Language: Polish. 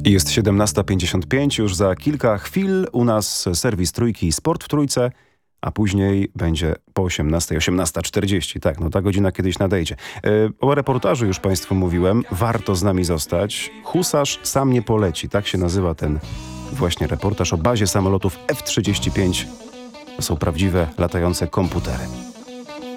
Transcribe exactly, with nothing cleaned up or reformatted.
Jest siedemnasta pięćdziesiąt pięć, już za kilka chwil u nas serwis Trójki i Sport w Trójce, a później będzie po osiemnastej, osiemnasta czterdzieści. Tak, no ta godzina kiedyś nadejdzie. Yy, o reportażu już Państwu mówiłem, warto z nami zostać. Husarz sam nie poleci, tak się nazywa ten właśnie reportaż o bazie samolotów F trzydzieści pięć. To są prawdziwe latające komputery.